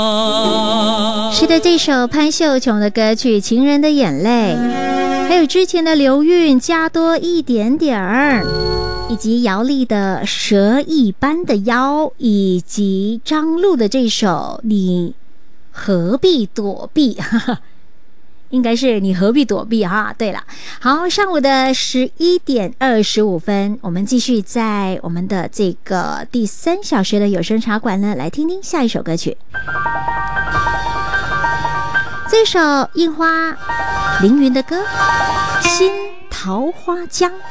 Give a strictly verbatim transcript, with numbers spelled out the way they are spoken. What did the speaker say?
是的，这首潘秀琼的歌曲《情人的眼泪》，还有之前的刘韵加多一点点儿，以及姚丽的蛇一般的腰，以及张璐的这首你何必躲避应该是你何必躲避哈。对了，好，上午的十一点二十五分，我们继续在我们的这个第三小时的有声茶馆呢，来听听下一首歌曲。这首印花凌云的歌《新桃花江》。